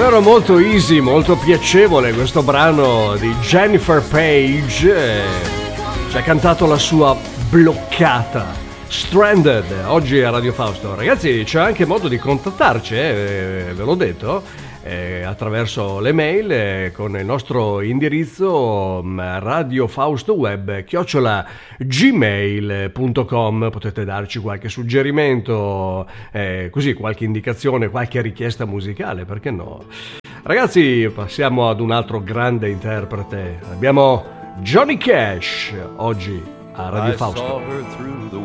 davvero molto easy, molto piacevole questo brano di Jennifer Page. Ci ha cantato la sua Bloccata, Stranded, oggi a Radio Fausto. Ragazzi, c'è anche modo di contattarci, ve l'ho detto, attraverso le mail con il nostro indirizzo radiofaustoweb@gmail.com. Potete darci qualche suggerimento, così qualche indicazione, qualche richiesta musicale, perché no? Ragazzi, passiamo ad un altro grande interprete. Abbiamo Johnny Cash oggi a Radio Fausto.